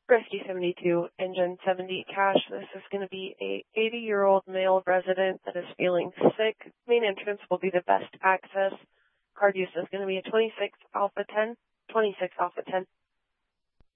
Rescue 72, Engine 70 Cash. This is going to be a 80-year-old male resident that is feeling sick. Main entrance will be the best access. Card use is going to be a 26 Alpha 10.